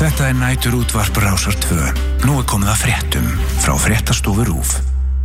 Þetta nætur útvarp Rásar 2. Nú komið að fréttum frá Fréttastofu RÚV.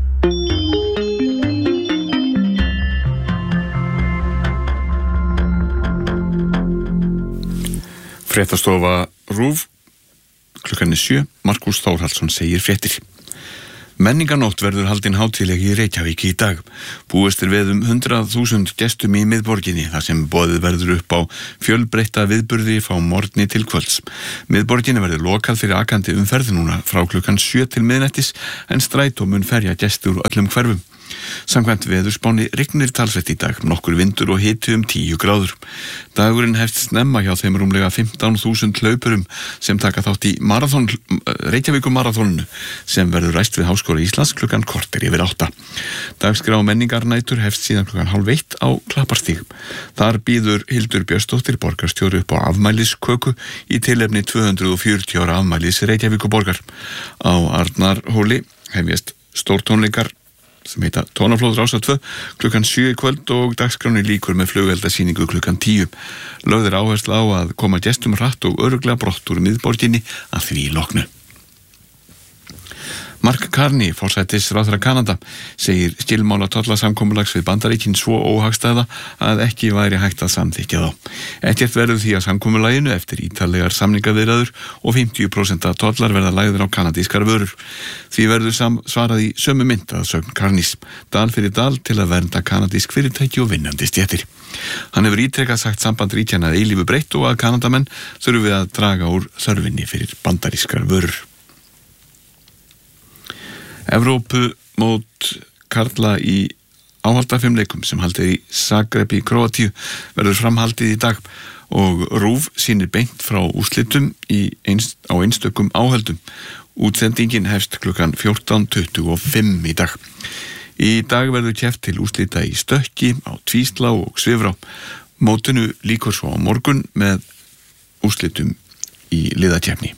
Fréttastofa RÚV, klukkan 7, Markús Þórhallsson segir fréttir. Menningarnótt verður haldin hátíðleg í Reykjavík í dag. Búist við 100.000 gestum í miðborginni, þar sem boðið verður upp á fjölbreytta viðburði frá morgni til kvölds. Miðborginni verður lokað fyrir akandi umferð núna frá klukkan 7 til miðnættis, en strætó mun ferja gesti úr öllum hverfum. Samkvæmt veðurspáni rignir talsvert í dag, nokkur vindur og hiti 10 gráður. Dagurinn hefst snemma hjá þeim rúmlega 15.000 hlaupurum sem taka þátt í Reykjavíkurmaraþoninu sem verður ræst við Háskóla Íslands klukkan korter yfir 8. Dagskrá menningarnætur hefst síðan klukkan 12:30 á Klapparstíg. Þar býður Hildur Björnsdóttir borgarstjóri upp á afmælisköku í tilefni 240 ára afmælis Reykjavíkurborgar. Á Arnarhóli hefjast stórtónleikar sem heita Tónaflóð Rásar 2 klukkan 7 í kvöld og dagskráni líkur með flugeldasýningu klukkan 10. Lögð er áhersla á að koma gestum hratt og örugglega brott úr miðborginni að því loknu. Mark Carney, forsætisráðherra Kanada, segir skilmála tollasamkomulags við Bandaríkin svo óhagstæða að ekki væri hægt að samþykkja þá. Ekkert verður því að samkomulaginu eftir ítarlegar samningaviðræður og 50% af tollar verða lagðir á kanadískar vörur. Því verður svarað í sömu mynd að sögn Carneys, dal fyrir dal til að vernda kanadísk fyrirtæki og vinnandi stéttir. Hann hefur ítrekað sagt samband ríkjanna að eilífu breytt og að Kanadamenn þurfi að draga úr þörfinni fyrir bandarískar vörur. Evrópumót karla í áhaldafimleikum sem haldið í Zagreb í Króatíu verður framhaldið í dag og RÚV sýnir beint frá úrslitum á einstökum áhöldum. Útsendingin hefst klukkan 14:25 í dag. Í dag verður keppt til úrslita í stökki, á tvíslá og svifrá. Mótinu líkur svo á morgun með úrslitum í liðakeppni.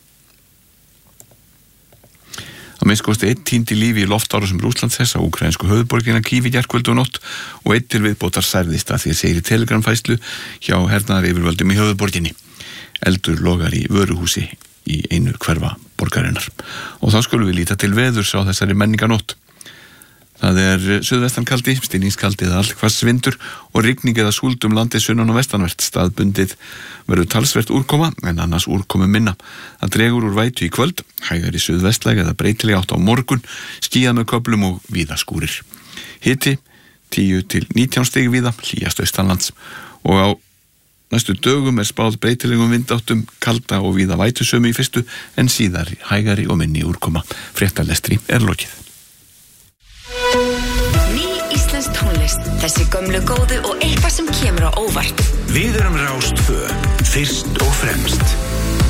Að minnst kosti 1 týndi lífi í loftárásum Rússlands á úkraínsku höfuðborgina Kyiv í gærkvöld og nótt og 1 til viðbótar særðist að því segir í telegramfærslu hjá hernaðaryfirvöldum í höfuðborginni. Eldur logar í vöruhúsi í einu hverfa borgarinnar. Og þá skulum við líta til veðurs á þessari menningarnótt. Það suðvestankaldi, stinningskaldi eða allhvass vindur og rigning eða súld landið sunnan og vestanvert. Staðbundið verður talsvert úrkoma en annars úrkomu minna. Það dregur úr vætu í kvöld, hægari suðvestlæg eða breytileg átt á morgun, skýjað með köflum og víða skúrir. Hiti 10 til 19 stig víða, hlýjast austanlands og á næstu dögum spáð breytilegum vindáttum, kalda og víða vætusömu í fyrstu en síðar hægari og minni úrkoma. Fréttalestri lokið. Tónlist, þessi gömlu góðu og eitthvað sem kemur á óvart. Við erum Rás 2, fyrst og fremst.